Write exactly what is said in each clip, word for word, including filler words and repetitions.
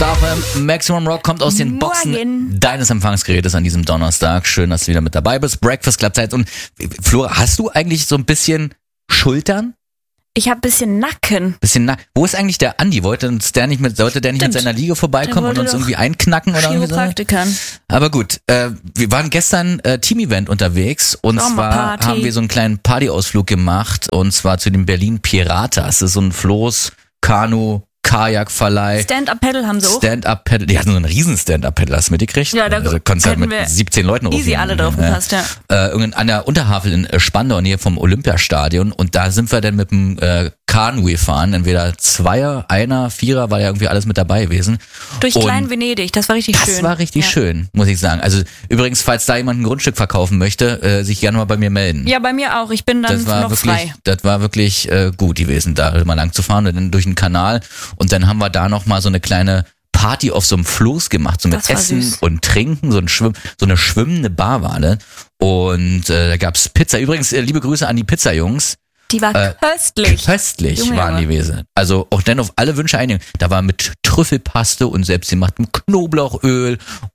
Star F M, Maximum Rock kommt aus den Boxen Morgen. deines Empfangsgerätes an diesem Donnerstag. Schön, dass du wieder mit dabei bist. Breakfast Club Zeit. Und Flora, hast du eigentlich so ein bisschen Schultern? Ich habe ein bisschen Nacken. Bisschen Nacken. Wo ist eigentlich der Andi? Wollte uns der nicht mit, sollte der nicht Stimmt. mit seiner Liege vorbeikommen und uns irgendwie einknacken oder irgendwie so? Chiropraktikern. Aber gut, äh, wir waren gestern äh, Team-Event unterwegs und zwar Sommerparty. haben wir so einen kleinen Partyausflug gemacht und zwar zu den Berlin Piratas. Das ist so ein Floß, Kanu, Kajakverleih. Stand-Up-Paddle haben sie auch. Stand-Up-Paddle, die hatten so einen riesen Stand-Up-Paddle, hast du mitgekriegt? Ja, da also, konntest halt hätten mit wir siebzehn Leuten easy rumgehen. alle drauf gepasst, ja. Äh, irgend- an der Unterhavel in äh, Spandau, in Nähe vom Olympiastadion und da sind wir dann mit dem äh, Kanu gefahren, entweder Zweier, Einer, Vierer, war ja irgendwie alles mit dabei gewesen. Durch Und Klein-Venedig, das war richtig Das schön. war richtig ja. schön, muss ich sagen. Also übrigens, falls da jemand ein Grundstück verkaufen möchte, äh, sich gerne mal bei mir melden. Ja, bei mir auch. Ich bin dann Das war noch wirklich, frei. das war wirklich äh, gut gewesen, da mal lang zu fahren und dann durch den Kanal und dann haben wir da noch mal so eine kleine Party auf so einem Floß gemacht, so mit Das war Essen süß. und Trinken, so ein Schwimm, so eine schwimmende Bar war das. Und äh, da gab's Pizza. Übrigens, äh, liebe Grüße an die Pizzajungs. Die war Äh, köstlich. Köstlich Junge, waren die Junge. gewesen. Also auch dann auf alle Wünsche einigen. Da war mit Trüffelpaste und selbstgemachtem Knoblauchöl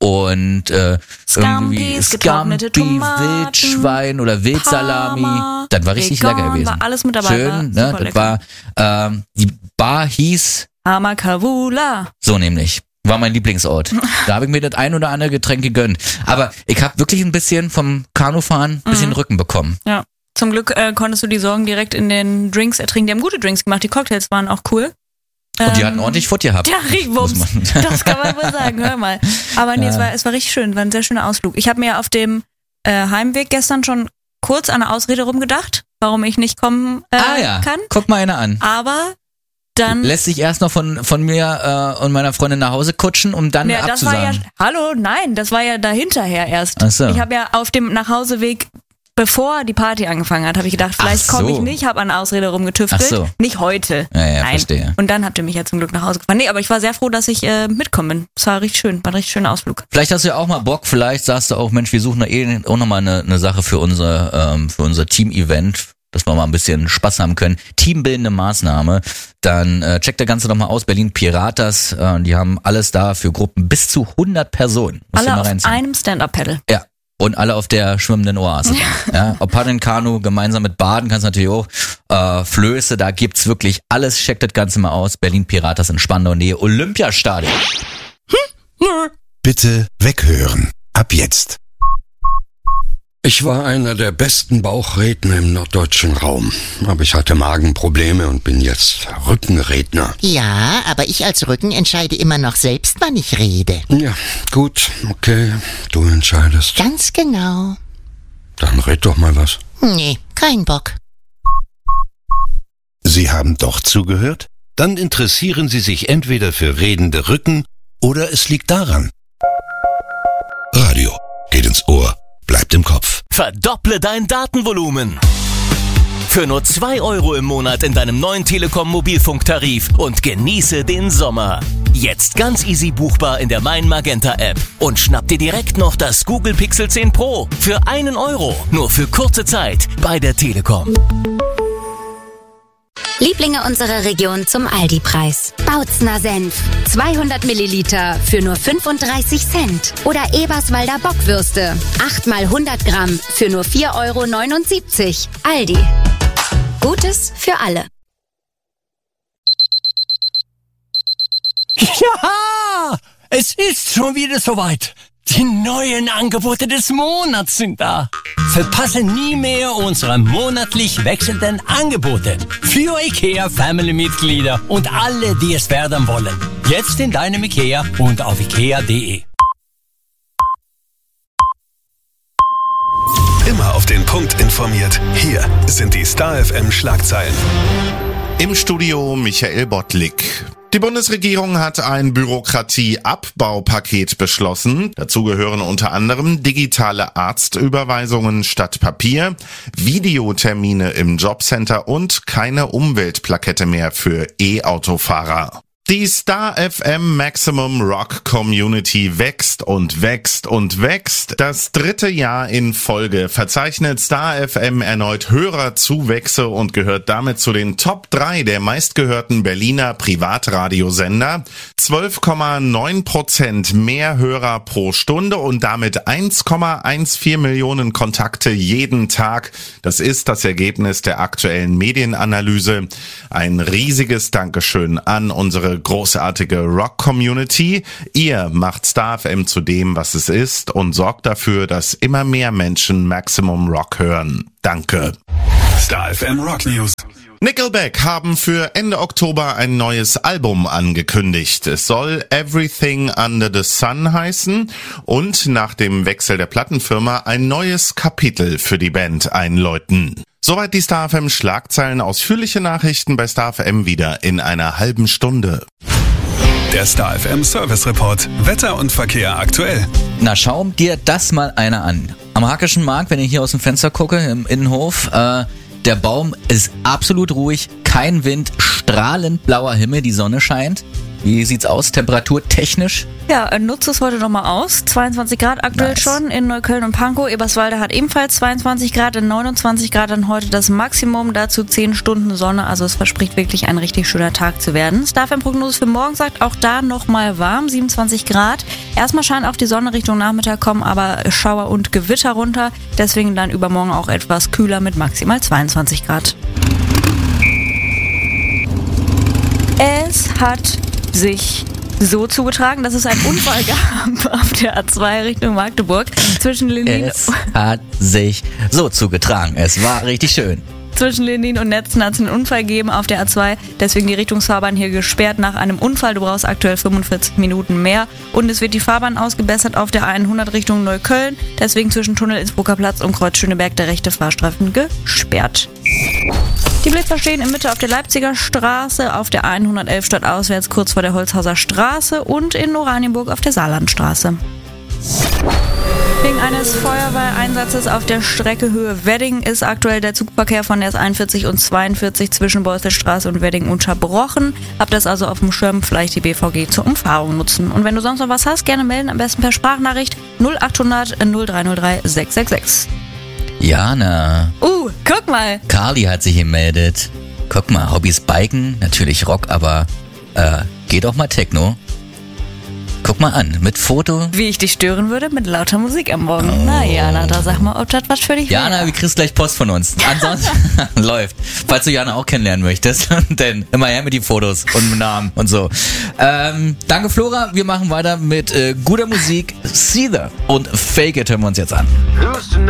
und äh, irgendwie Scampis, getrocknete Scampi, Tomaten, Wildschwein oder Wildsalami. Parma, Das war richtig Vegan, lecker gewesen. war alles mit dabei, Schön, war ne? super Das lecker. war ähm, die Bar hieß Amakavula. so nämlich. War mein Lieblingsort. Da habe ich mir das ein oder andere Getränk gegönnt. Aber ich habe wirklich ein bisschen vom Kanufahren ein bisschen Mhm. Rücken bekommen. Ja. Zum Glück äh, konntest du die Sorgen direkt in den Drinks ertrinken. Die haben gute Drinks gemacht. Die Cocktails waren auch cool. Und die Ähm, hatten ordentlich Futt gehabt. Ja, Riechwumms. Muss man- Das kann man wohl sagen, hör mal. Aber nee, Ja. es, war, es war richtig schön, war ein sehr schöner Ausflug. Ich habe mir auf dem äh, Heimweg gestern schon kurz an eine Ausrede rumgedacht, warum ich nicht kommen äh, ah ja, kann. guck mal einer an. Aber dann... Lässt sich erst noch von, von mir äh, und meiner Freundin nach Hause kutschen, um dann Ja, das war ja, abzusagen. hallo, nein, das war ja dahinterher erst. Ach so. Ich habe ja auf dem Nachhauseweg, bevor die Party angefangen hat, habe ich gedacht, vielleicht Ach so. komme ich nicht, habe an eine Ausrede rumgetüftelt. Ach so. Nicht heute. Ja, ja, Nein. verstehe. Und dann habt ihr mich ja zum Glück nach Hause gefahren. Nee, aber ich war sehr froh, dass ich äh, mitkommen bin. Es war richtig schön, war ein richtig schöner Ausflug. Vielleicht hast du ja auch mal Bock, vielleicht sagst du auch, Mensch, wir suchen da eh auch nochmal eine, eine Sache für unser, ähm, für unser Team-Event, dass wir mal ein bisschen Spaß haben können. Teambildende Maßnahme. Dann äh, checkt der Ganze doch mal aus. Berlin Piratas, äh, die haben alles da für Gruppen bis zu hundert Personen. Musst du Alle mal auf reinziehen. einem Stand-Up-Paddle. Ja. Und alle auf der schwimmenden Oase. Ja, ob Paddeln, Kanu, gemeinsam mit Baden kannst du natürlich auch. Äh, Flöße, da gibt's wirklich alles. Checkt das Ganze mal aus. Berlin Piratas in Spandau, Nähe Olympiastadion. Bitte weghören. Ab jetzt. Ich war einer der besten Bauchredner im norddeutschen Raum, aber ich hatte Magenprobleme und bin jetzt Rückenredner. Ja, aber ich als Rücken entscheide immer noch selbst, wann ich rede. Ja, gut, okay, du entscheidest. Ganz genau. Dann red doch mal was. Nee, kein Bock. Sie haben doch zugehört? Dann interessieren Sie sich entweder für redende Rücken oder es liegt daran. Radio geht ins Ohr, bleibt im Kopf. Verdopple dein Datenvolumen. Für nur zwei Euro im Monat in deinem neuen Telekom Mobilfunktarif und genieße den Sommer. Jetzt ganz easy buchbar in der Mein Magenta App und schnapp dir direkt noch das Google Pixel zehn Pro für einen Euro. Nur für kurze Zeit bei der Telekom. Lieblinge unserer Region zum Aldi-Preis. Bautzner Senf. zweihundert Milliliter für nur fünfunddreißig Cent. Oder Eberswalder Bockwürste. acht mal hundert Gramm für nur vier Euro neunundsiebzig. Aldi. Gutes für alle. Ja, es ist schon wieder soweit. Die neuen Angebote des Monats sind da. Verpasse nie mehr unsere monatlich wechselnden Angebote für IKEA Family-Mitglieder und alle, die es werden wollen. Jetzt in deinem IKEA und auf ikea punkt de. Immer auf den Punkt informiert. Hier sind die Star F M Schlagzeilen. Im Studio Michael Bottlik. Die Bundesregierung hat ein Bürokratieabbaupaket beschlossen. Dazu gehören unter anderem digitale Arztüberweisungen statt Papier, Videotermine im Jobcenter und keine Umweltplakette mehr für E-Autofahrer. Die Star F M Maximum Rock Community wächst und wächst und wächst. Das dritte Jahr in Folge verzeichnet Star F M erneut Hörerzuwächse und gehört damit zu den Top drei der meistgehörten Berliner Privatradiosender. zwölf Komma neun Prozent mehr Hörer pro Stunde und damit eins Komma vierzehn Millionen Kontakte jeden Tag. Das ist das Ergebnis der aktuellen Medienanalyse. Ein riesiges Dankeschön an unsere großartige Rock-Community. Ihr macht Star F M zu dem, was es ist und sorgt dafür, dass immer mehr Menschen Maximum Rock hören. Danke. Star F M Rock News. Nickelback haben für Ende Oktober ein neues Album angekündigt. Es soll Everything Under the Sun heißen und nach dem Wechsel der Plattenfirma ein neues Kapitel für die Band einläuten. Soweit die Star F M Schlagzeilen. Ausführliche Nachrichten bei Star F M wieder in einer halben Stunde. Der Star F M Service Report. Wetter und Verkehr aktuell. Na, schau dir das mal einer an. Am Hackischen Markt, wenn ich hier aus dem Fenster gucke, im Innenhof, äh, der Baum ist absolut ruhig, kein Wind, strahlend blauer Himmel, die Sonne scheint. Wie sieht's aus, temperaturtechnisch? Ja, nutze es heute nochmal aus. zweiundzwanzig Grad aktuell Nice. schon in Neukölln und Pankow. Eberswalde hat ebenfalls zweiundzwanzig Grad, in neunundzwanzig Grad dann heute das Maximum, dazu zehn Stunden Sonne. Also es verspricht wirklich ein richtig schöner Tag zu werden. Star F M-Prognose für morgen sagt auch da nochmal warm, siebenundzwanzig Grad. Erstmal scheint auch die Sonne Richtung Nachmittag kommen, aber Schauer und Gewitter runter. Deswegen dann übermorgen auch etwas kühler mit maximal zweiundzwanzig Grad. Es hat sich so zugetragen, dass es einen Unfall gab auf der A zwei Richtung Magdeburg zwischen Lenin, Es hat sich so zugetragen. Es war richtig schön. zwischen Lenin und Netzen hat es einen Unfall gegeben auf der A zwei. Deswegen die Richtungsfahrbahn hier gesperrt nach einem Unfall. Du brauchst aktuell fünfundvierzig Minuten mehr. Und es wird die Fahrbahn ausgebessert auf der hundert Richtung Neukölln. Deswegen zwischen Tunnel Innsbrucker Platz und Kreuz Schöneberg der rechte Fahrstreifen gesperrt. Die Blitzer stehen in Mitte auf der Leipziger Straße, auf der hundertelf stadtauswärts kurz vor der Holzhauser Straße und in Oranienburg auf der Saarlandstraße. Wegen eines Feuerwehreinsatzes auf der Strecke Höhe Wedding ist aktuell der Zugverkehr von der S einundvierzig und zweiundvierzig zwischen Beutzelstraße und Wedding unterbrochen. Habt das also auf dem Schirm, vielleicht die B V G zur Umfahrung nutzen. Und wenn du sonst noch was hast, gerne melden, am besten per Sprachnachricht null achthundert null drei null drei sechs sechs sechs. Jana, Uh, guck mal! Carly hat sich gemeldet. Guck mal, Hobbys Biken, natürlich Rock, aber äh, geht auch mal Techno. Guck mal an, mit Foto. Wie ich dich stören würde mit lauter Musik am Morgen. Oh. Na Jana, da sag mal, ob das was für dich wäre. Jana, du kriegst gleich Post von uns. Ansonsten läuft. Falls du Jana auch kennenlernen möchtest, denn immer her mit die Fotos und mit Namen und so. Ähm, danke Flora, wir machen weiter mit äh, guter Musik. Seether und Fake It hören wir uns jetzt an.